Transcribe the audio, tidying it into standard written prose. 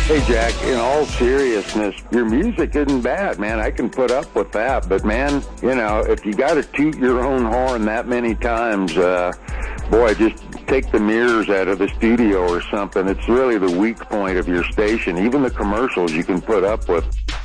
Hey, Jack, in all seriousness, your music isn't bad, man. I can put up with that. But, man, you know, if you got to toot your own horn that many times, boy, just take the mirrors out of the studio or something. It's really the weak point of your station. Even the commercials you can put up with.